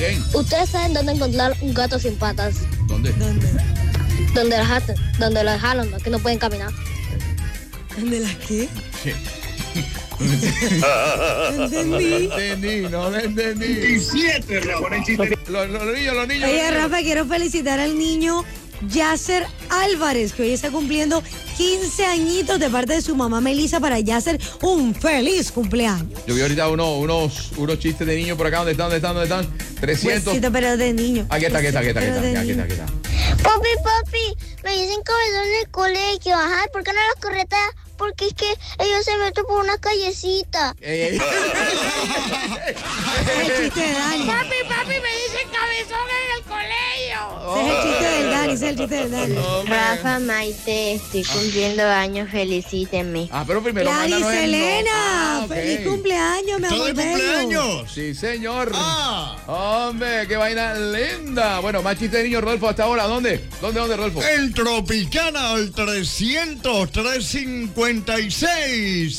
Bien. ¿Ustedes saben dónde encontrar un gato sin patas? ¿Dónde? Donde las jalan, que no pueden caminar. ¿De las qué? Sí. No entendí. 17, le ponen chiste. Los niños. Oye, Rafa, quiero felicitar al niño Yasser Álvarez, que hoy está cumpliendo 15 añitos de parte de su mamá Melissa. Para Yasser, un feliz cumpleaños. Yo vi ahorita unos chistes de niños por acá. ¿Dónde están? 300. Huesito, pero de niño. Aquí está. Papi, me dicen cabezón en el colegio. Ajá, ¿por qué no los corretea? Porque es que ellos se meten por una callecita. Ese es el chiste de Dani. Papi, me dicen cabezón en el colegio. Ese es el chiste del Dani. Rafa, Maite, estoy cumpliendo años, felicítenme. Pero primero Gladys mándanos el Selena, ok. feliz cumpleaños, mi amor. ¡Todo el bello. cumpleaños! Sí, señor. ¡Ah! Hombre, qué vaina linda. Bueno, más chistes de niños, Rodolfo, hasta ahora. ¿Dónde, Rodolfo? El Tropicana al 300-356.